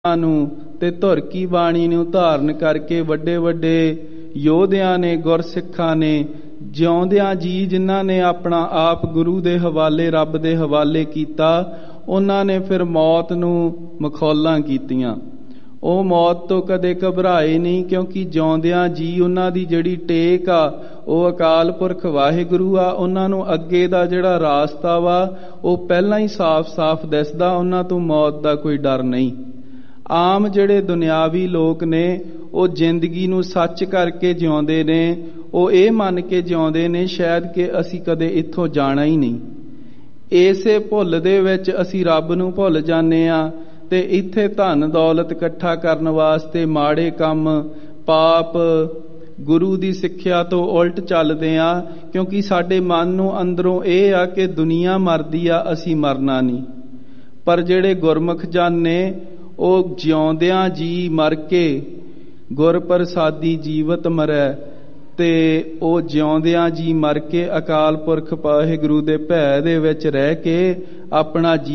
ਨੂੰ ਤੇ ਧੁਰ ਕੀ ਬਾਣੀ ਨੂੰ ਧਾਰਨ ਕਰਕੇ ਵੱਡੇ ਵੱਡੇ ਯੋਧਿਆਂ ਨੇ, ਗੁਰਸਿੱਖਾਂ ਨੇ, ਜਿਉਂਦਿਆਂ ਜੀ ਜਿਨ੍ਹਾਂ ਨੇ ਆਪਣਾ ਆਪ ਗੁਰੂ ਦੇ ਹਵਾਲੇ, ਰੱਬ ਦੇ ਹਵਾਲੇ ਕੀਤਾ, ਉਹਨਾਂ ਨੇ ਫਿਰ ਮੌਤ ਨੂੰ ਮਖੌਲਾਂ ਕੀਤੀਆਂ। ਉਹ ਮੌਤ ਤੋਂ ਕਦੇ ਘਬਰਾਏ ਨਹੀਂ, ਕਿਉਂਕਿ ਜਿਉਂਦਿਆਂ ਜੀ ਉਹਨਾਂ ਦੀ ਜਿਹੜੀ ਟੇਕ ਆ ਉਹ ਅਕਾਲ ਪੁਰਖ ਵਾਹਿਗੁਰੂ ਆ। ਉਹਨਾਂ ਨੂੰ ਅੱਗੇ ਦਾ ਜਿਹੜਾ ਰਾਸਤਾ ਵਾ ਉਹ ਪਹਿਲਾਂ ਹੀ ਸਾਫ਼-ਸਾਫ਼ ਦਿਸਦਾ, ਉਹਨਾਂ ਤੋਂ ਮੌਤ ਦਾ ਕੋਈ ਡਰ ਨਹੀਂ। ਆਮ ਜਿਹੜੇ ਦੁਨਿਆਵੀ ਲੋਕ ਨੇ ਉਹ ਜ਼ਿੰਦਗੀ ਨੂੰ ਸੱਚ ਕਰਕੇ ਜਿਉਂਦੇ ਨੇ, ਉਹ ਇਹ ਮੰਨ ਕੇ ਜਿਉਂਦੇ ਨੇ ਸ਼ਾਇਦ ਕਿ ਅਸੀਂ ਕਦੇ ਇੱਥੋਂ ਜਾਣਾ ਹੀ ਨਹੀਂ। ਇਸੇ ਭੁੱਲ ਦੇ ਵਿੱਚ ਅਸੀਂ ਰੱਬ ਨੂੰ ਭੁੱਲ ਜਾਂਦੇ ਆ ਤੇ ਇੱਥੇ ਧਨ ਦੌਲਤ ਇਕੱਠਾ ਕਰਨ ਵਾਸਤੇ ਮਾੜੇ ਕੰਮ, ਪਾਪ, ਗੁਰੂ ਦੀ ਸਿੱਖਿਆ ਤੋਂ ਉਲਟ ਚੱਲਦੇ ਆ, ਕਿਉਂਕਿ ਸਾਡੇ ਮਨ ਨੂੰ ਅੰਦਰੋਂ ਇਹ ਆ ਕਿ ਦੁਨੀਆ ਮਰਦੀ ਆ, ਅਸੀਂ ਮਰਨਾ ਨਹੀਂ। ਪਰ ਜਿਹੜੇ ਗੁਰਮੁਖ ਜਨ ਨੇ ਉਹ ਜਿਉਂਦਿਆਂ ਜੀ ਮਰ ਕੇ ਗੁਰ ਪ੍ਰਸਾਦੀ ਜੀਵਤ ਮਰੈ, ਤੇ ਉਹ ਜਿਉਂਦਿਆਂ ਜੀ ਮਰ ਕੇ ਅਕਾਲ ਪੁਰਖ ਵਾਹਿਗੁਰੂ ਦੇ ਭੈ ਦੇ ਵਿੱਚ ਰਹਿ ਕੇ ਆਪਣਾ